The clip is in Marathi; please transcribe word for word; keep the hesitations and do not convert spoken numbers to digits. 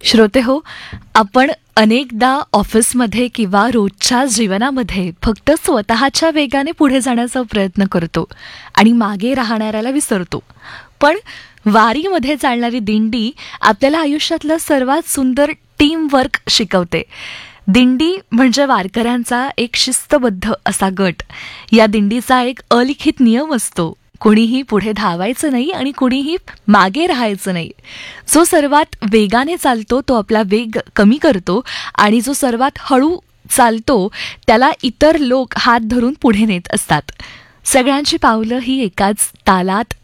श्रोते हो, आपण अनेकदा ऑफिसमध्ये किंवा रोजच्या जीवनामध्ये फक्त स्वतःच्या वेगाने पुढे जाण्याचा प्रयत्न करतो आणि मागे राहणाऱ्याला विसरतो. पण वारीमध्ये चालणारी दिंडी आपल्याला आयुष्यातलं सर्वात सुंदर टीमवर्क शिकवते. दिंडी म्हणजे वारकऱ्यांचा एक शिस्तबद्ध असा गट. या दिंडीचा एक अलिखित नियम असतो, कुणीही पुढे धावायचं नाही आणि कुणीही मागे राहायचं नाही. जो सर्वात वेगाने चालतो तो आपला वेग कमी करतो आणि जो सर्वात हळू चालतो त्याला इतर लोक हात धरून पुढे नेत असतात. सगळ्यांची पावलं ही एकाच तालात